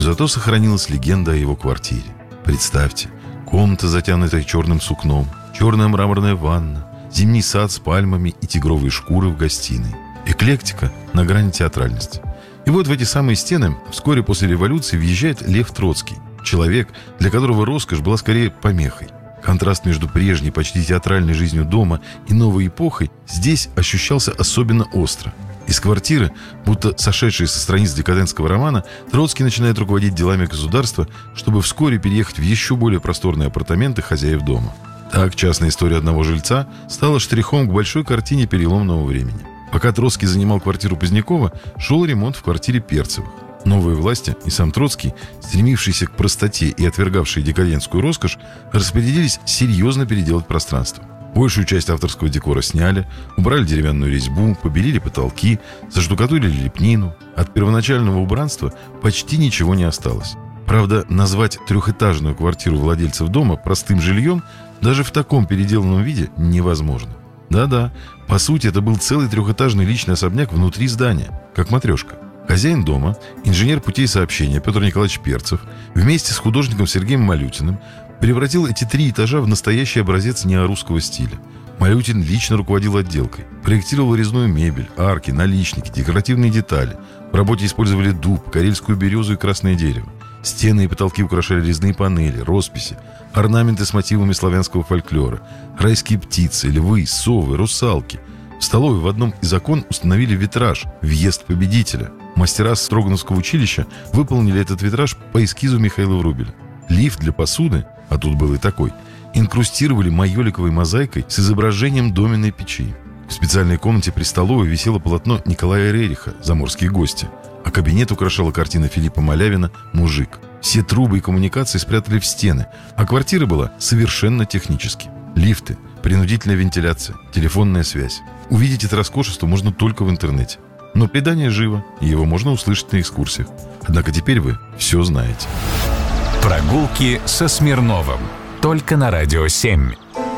Зато сохранилась легенда о его квартире. Представьте, комната, затянутая черным сукном, черная мраморная ванна, зимний сад с пальмами и тигровые шкуры в гостиной. Эклектика на грани театральности. И вот в эти самые стены вскоре после революции въезжает Лев Троцкий. Человек, для которого роскошь была скорее помехой. Контраст между прежней, почти театральной жизнью дома и новой эпохой здесь ощущался особенно остро. Из квартиры, будто сошедшей со страниц декадентского романа, Троцкий начинает руководить делами государства, чтобы вскоре переехать в еще более просторные апартаменты хозяев дома. Так, частная история одного жильца стала штрихом к большой картине переломного времени. Пока Троцкий занимал квартиру Позднякова, шел ремонт в квартире Перцевых. Новые власти и сам Троцкий, стремившиеся к простоте и отвергавшие декадентскую роскошь, распорядились серьезно переделать пространство. Большую часть авторского декора сняли, убрали деревянную резьбу, побелили потолки, заштукатурили лепнину. От первоначального убранства почти ничего не осталось. Правда, назвать трехэтажную квартиру владельцев дома простым жильем даже в таком переделанном виде невозможно. Да-да, по сути, это был целый трехэтажный личный особняк внутри здания, как матрешка. Хозяин дома, инженер путей сообщения Петр Николаевич Перцев, вместе с художником Сергеем Малютиным превратил эти 3 этажа в настоящий образец неорусского стиля. Малютин лично руководил отделкой, проектировал резную мебель, арки, наличники, декоративные детали. В работе использовали дуб, карельскую березу и красное дерево. Стены и потолки украшали резные панели, росписи, орнаменты с мотивами славянского фольклора, райские птицы, львы, совы, русалки. В столовой в одном из окон установили витраж «Въезд победителя». Мастера Строгановского училища выполнили этот витраж по эскизу Михаила Врубеля. Лифт для посуды, а тут был и такой, инкрустировали майоликовой мозаикой с изображением доменной печи. В специальной комнате при столовой висело полотно Николая Рериха «Заморские гости», а кабинет украшала картина Филиппа Малявина «Мужик». Все трубы и коммуникации спрятали в стены, а квартира была совершенно технически. Лифты, принудительная вентиляция, телефонная связь. Увидеть это роскошество можно только в интернете. Но предание живо, и его можно услышать на экскурсиях. Однако теперь вы все знаете. Прогулки со Смирновым. Только на Радио 7.